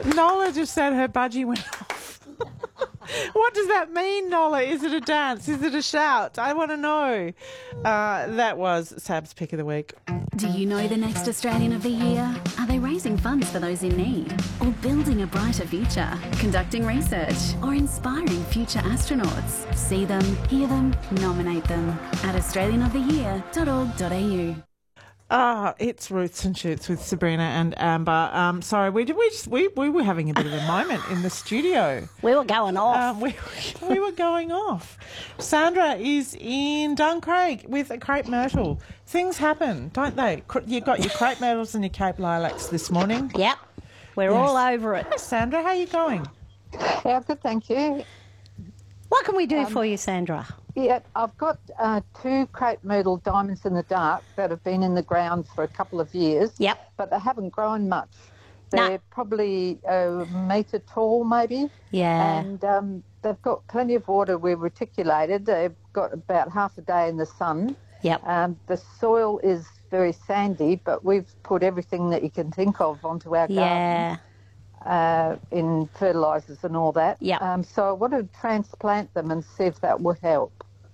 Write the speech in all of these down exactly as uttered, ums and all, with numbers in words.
Nola just said her budgie went off. What does that mean, Nola? Is it a dance? Is it a shout? I want to know. Uh, that was Sab's Pick of the Week. Do you know the next Australian of the Year? Are they raising funds for those in need? Or building a brighter future? Conducting research? Or inspiring future astronauts? See them, hear them, nominate them at australian of the year dot org dot a u. Ah, it's Roots and Shoots with Sabrina and Amber. Um, sorry, we we just we, we were having a bit of a moment in the studio. We were going off. Um, we we were going off. Sandra is in Duncraig with a crepe myrtle. Things happen, don't they? You got your crepe myrtles and your Cape lilacs this morning. Yep, we're Yes. all over it. Hi, Sandra. How are you going? Yeah, good, thank you. What can we do for you, Sandra? Yeah, I've got uh, two crepe myrtle diamonds in the dark that have been in the ground for a couple of years. Yep. But they haven't grown much. No. They're probably a metre tall, maybe. Yeah. And um, they've got plenty of water. We're reticulated. They've got about half a day in the sun. Yep. Um, the soil is very sandy, but we've put everything that you can think of onto our garden. Yeah. Uh, in fertilisers and all that. Yep. Um, so I want to transplant them and see if that would help.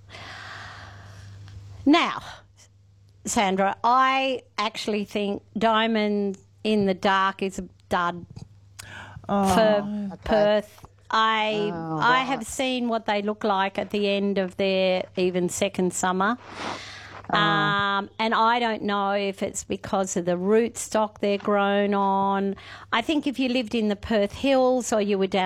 Now, Sandra, I actually think diamond in the dark is a dud Oh, for Perth. I Oh, I right. have seen what they look like at the end of their even second summer. Um, and I don't know if it's because of the root stock they're grown on. I think if you lived in the Perth Hills or you were down